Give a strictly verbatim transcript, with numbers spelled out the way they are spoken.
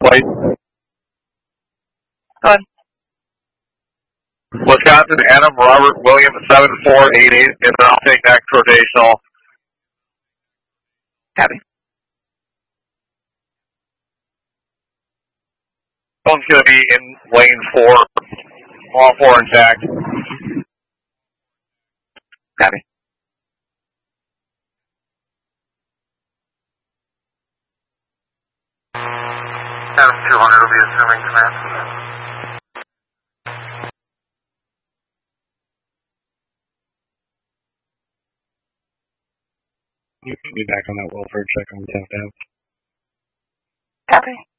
Wait. Go ahead. Wisconsin, Adam Robert William seven four eight eight, and then I'll take next rotational. Copy. One's going to be in lane four, all four intact. Copy. Adam two hundred will be assuming command. You can be back on that welfare check on South Ave. Copy.